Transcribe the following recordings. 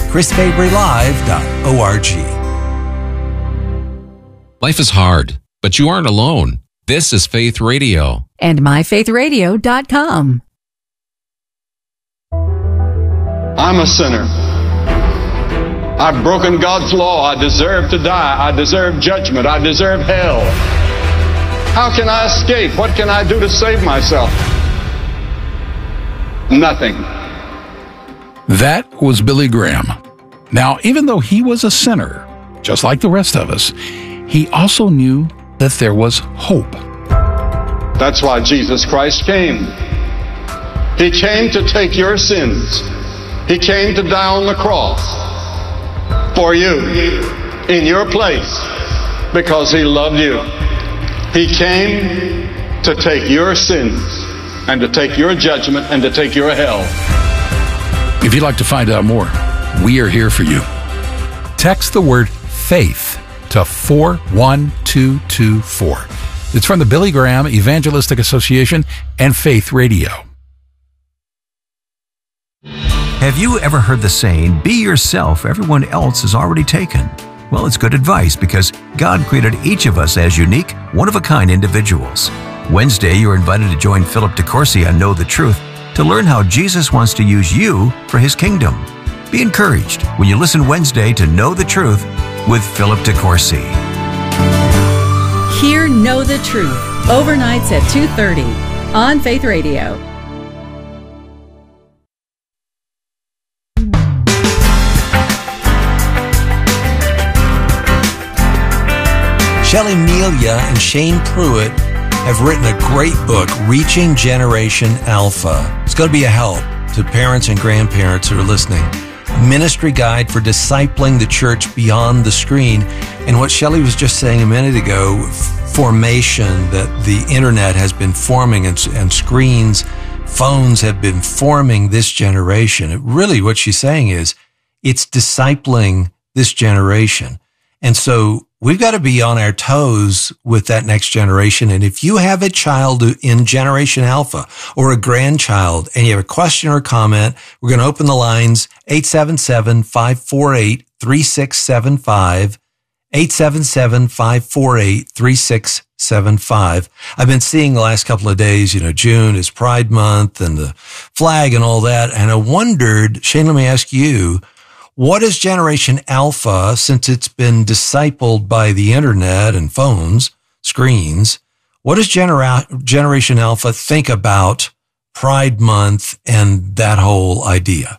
chrisfabrylive.org. Life is hard, but you aren't alone. This is Faith Radio. And myfaithradio.com. I'm a sinner. I've broken God's law. I deserve to die. I deserve judgment. I deserve hell. How can I escape? What can I do to save myself? Nothing. That was Billy Graham. Now, even though he was a sinner, just like the rest of us, he also knew that there was hope. That's why Jesus Christ came. He came to take your sins. He came to die on the cross for you, in your place, because He loved you. He came to take your sins and to take your judgment and to take your hell. If you'd like to find out more, we are here for you. Text the word FAITH to 41224. It's from the Billy Graham Evangelistic Association and Faith Radio. Have you ever heard the saying, be yourself, everyone else is already taken? Well, it's good advice because God created each of us as unique, one-of-a-kind individuals. Wednesday, you're invited to join Philip DeCourcy on Know the Truth to learn how Jesus wants to use you for His kingdom. Be encouraged when you listen Wednesday to Know the Truth with Philip DeCourcy. Hear Know the Truth, overnights at 2:30 on Faith Radio. Shelley Melia and Shane Pruitt have written a great book, Reaching Generation Alpha. It's going to be a help to parents and grandparents who are listening. A ministry guide for discipling the church beyond the screen. And what Shelley was just saying a minute ago, formation that the internet has been forming and screens, phones have been forming this generation. Really what she's saying is it's discipling this generation. And so we've got to be on our toes with that next generation. And if you have a child in Generation Alpha or a grandchild and you have a question or a comment, we're going to open the lines, 877-548-3675, 877-548-3675. I've been seeing the last couple of days, June is Pride Month and the flag and all that. And I wondered, Shane, let me ask you, what is Generation Alpha, since it's been discipled by the internet and phones, screens, what does Generation Alpha think about Pride Month and that whole idea?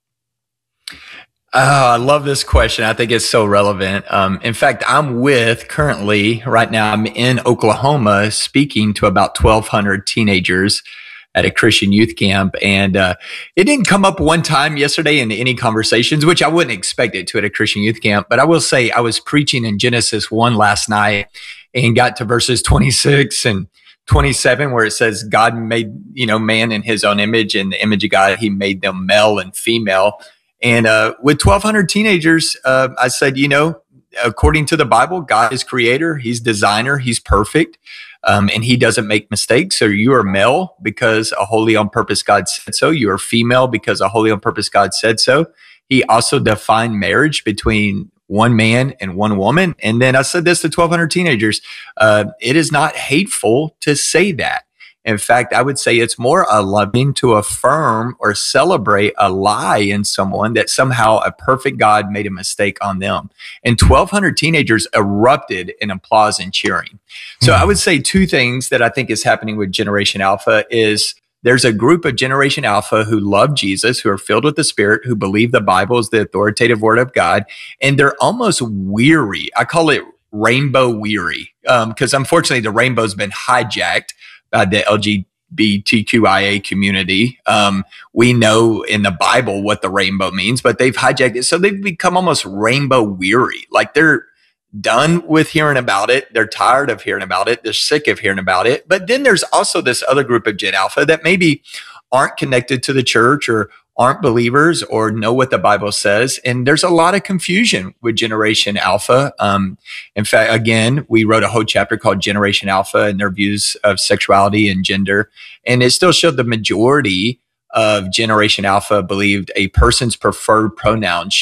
I love this question. I think it's so relevant. In fact, currently, right now, I'm in Oklahoma speaking to about 1,200 teenagers at a Christian youth camp. And it didn't come up one time yesterday in any conversations, which I wouldn't expect it to at a Christian youth camp. But I will say I was preaching in Genesis 1 last night and got to verses 26 and 27, where it says God made, man in His own image, and the image of God, He made them male and female. And with 1,200 teenagers, I said, according to the Bible, God is creator, He's designer, He's perfect. And He doesn't make mistakes. So you are male because a holy on purpose God said so. You are female because a holy on purpose God said so. He also defined marriage between one man and one woman. And then I said this to 1,200 teenagers. It is not hateful to say that. In fact, I would say it's more loving to affirm or celebrate a lie in someone that somehow a perfect God made a mistake on them. And 1,200 teenagers erupted in applause and cheering. So I would say two things that I think is happening with Generation Alpha is there's a group of Generation Alpha who love Jesus, who are filled with the Spirit, who believe the Bible is the authoritative word of God, and they're almost weary. I call it rainbow weary, because unfortunately the rainbow's been hijacked by the LGBTQIA community. We know in the Bible what the rainbow means, but they've hijacked it. So they've become almost rainbow weary. Like they're done with hearing about it. They're tired of hearing about it. They're sick of hearing about it. But then there's also this other group of Gen Alpha that maybe aren't connected to the church or aren't believers or know what the Bible says. And there's a lot of confusion with Generation Alpha. In fact, again, we wrote a whole chapter called Generation Alpha and their views of sexuality and gender. And it still showed the majority of Generation Alpha believed a person's preferred pronoun